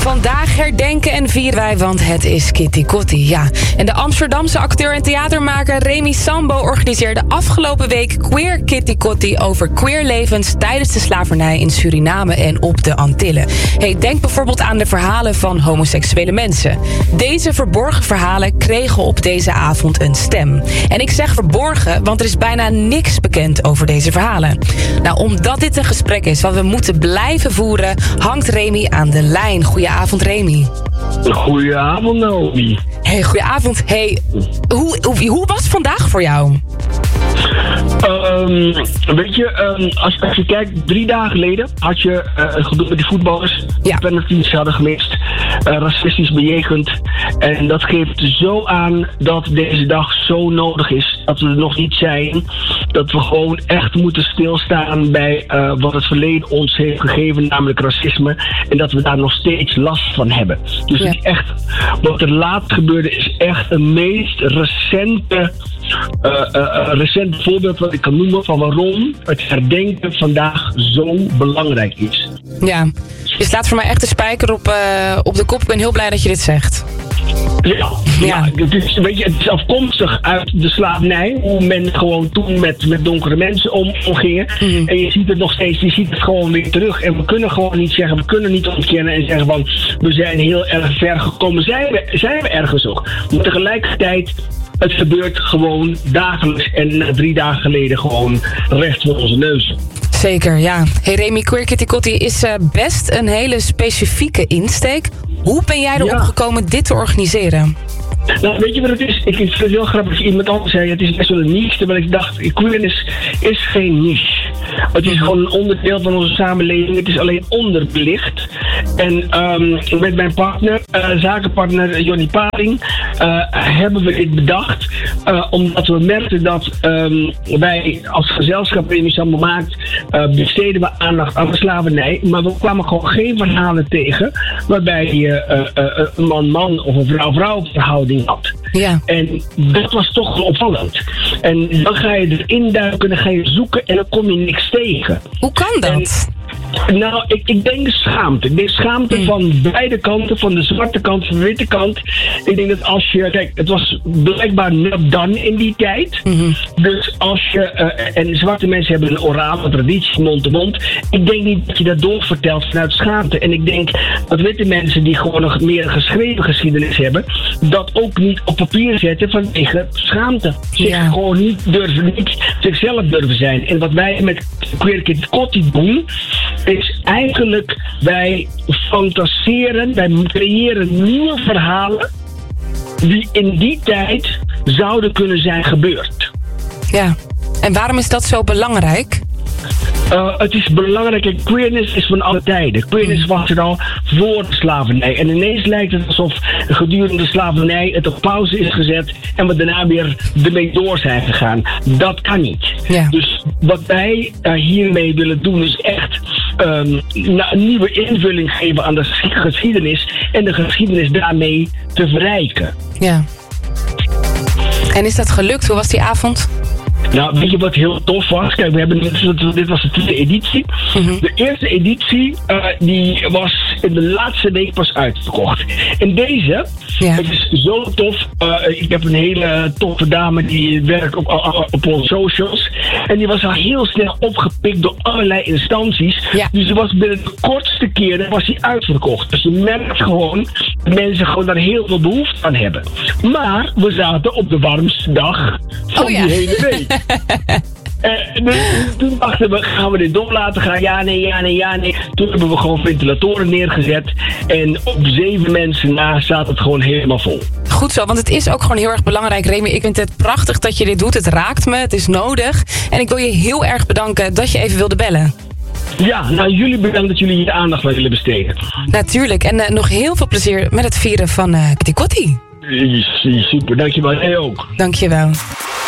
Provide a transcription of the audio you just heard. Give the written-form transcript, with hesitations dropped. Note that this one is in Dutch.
Vandaag herdenken en vieren wij, want het is Kitty Kotti, ja. En de Amsterdamse acteur en theatermaker Remy Sambo organiseerde afgelopen week Queer Kitty Kotti over queerlevens tijdens de slavernij in Suriname en op de Antillen. Denk bijvoorbeeld aan de verhalen van homoseksuele mensen. Deze verborgen verhalen kregen op deze avond een stem. En ik zeg verborgen, want er is bijna niks bekend over deze verhalen. Nou, omdat dit een gesprek is wat we moeten blijven voeren, hangt Remy aan de lijn. Goedenavond, Remy. Goedenavond, Naomi. Hey, goedenavond. Hey, hoe was het vandaag voor jou? Als je kijkt, 3 dagen geleden had je het gedoe met die voetballers. Ja. Penalties hadden gemist, racistisch bejegend. En dat geeft zo aan dat deze dag zo nodig is. Dat we er nog niet zijn. Dat we gewoon echt moeten stilstaan bij wat het verleden ons heeft gegeven, namelijk racisme. En dat we daar nog steeds last van hebben. Dus het is echt, wat er laatst gebeurde is echt het meest recente voorbeeld wat ik kan noemen van waarom het herdenken vandaag zo belangrijk is. Ja, je slaat voor mij echt de spijker op de kop. Ik ben heel blij dat je dit zegt. Ja. Het is afkomstig uit de slavernij, hoe men gewoon toen met donkere mensen omgingen. Mm-hmm. En je ziet het nog steeds, je ziet het gewoon weer terug. En we kunnen gewoon niet zeggen, we kunnen niet ontkennen en zeggen van we zijn heel erg ver gekomen. Zijn we ergens ook? Maar tegelijkertijd, het gebeurt gewoon dagelijks en 3 dagen geleden gewoon recht voor onze neus. Zeker, ja. Hey Remy, Queer Kitty Kotti is best een hele specifieke insteek. Hoe ben jij erop gekomen dit te organiseren? Nou, weet je wat het is? Ik vind het heel grappig. Iemand anders zei, het is best wel een niche. Terwijl ik dacht, queerness is geen niche. Het is gewoon een onderdeel van onze samenleving. Het is alleen onderbelicht. En met mijn partner, zakenpartner Johnny Paring, hebben we dit bedacht. Omdat we merkten dat wij als gezelschap Remy Sambo maakt, besteden we aandacht aan de slavernij. Maar we kwamen gewoon geen verhalen tegen waarbij je een man-man of een vrouw-vrouw verhouding had. Ja. En dat was toch wel opvallend. En dan ga je erin duiken, dan ga je zoeken en dan kom je niks tegen. Hoe kan dat? Nou, ik denk de schaamte. De schaamte van beide kanten, van de zwarte kant, van de witte kant. Ik denk dat als je, kijk, het was blijkbaar not done in die tijd. Mm-hmm. Dus als je, en zwarte mensen hebben een orale traditie, mond te mond. Ik denk niet dat je dat doorvertelt vanuit schaamte. En ik denk dat witte mensen die gewoon nog meer een geschreven geschiedenis hebben, dat ook niet op papier zetten vanwege schaamte. Gewoon niet zichzelf durven zijn. En wat wij met Queer Kitty Kotti doen, is eigenlijk wij fantaseren, wij creëren nieuwe verhalen die in die tijd zouden kunnen zijn gebeurd. Ja, en waarom is dat zo belangrijk? Het is belangrijk, queerness is van alle tijden. Queerness was er al voor de slavernij. En ineens lijkt het alsof gedurende de slavernij het op pauze is gezet en we daarna weer ermee door zijn gegaan. Dat kan niet. Ja. Dus wat wij hiermee willen doen is echt een nieuwe invulling geven aan de geschiedenis en de geschiedenis daarmee te verrijken. Ja. En is dat gelukt? Hoe was die avond? Nou, weet je wat heel tof was? Kijk, dit was de 2e editie. Mm-hmm. De eerste editie, die was in de laatste week pas uitverkocht. En deze, het is zo tof. Ik heb een hele toffe dame die werkt op onze socials. En die was al heel snel opgepikt door allerlei instanties. Ja. Dus was binnen de kortste keren was die uitverkocht. Dus je merkt gewoon dat mensen gewoon daar heel veel behoefte aan hebben. Maar we zaten op de warmste dag van die hele week. Toen dachten we, gaan we dit door laten gaan? Ja, nee. Toen hebben we gewoon ventilatoren neergezet. En op 7 mensen na staat het gewoon helemaal vol. Goed zo, want het is ook gewoon heel erg belangrijk, Remy. Ik vind het prachtig dat je dit doet. Het raakt me, het is nodig. En ik wil je heel erg bedanken dat je even wilde bellen. Ja, nou jullie bedankt dat jullie hier aandacht aan willen besteden. Natuurlijk, en nog heel veel plezier met het vieren van Kitty Kotti. Super, dankjewel. Jij ook. Dankjewel.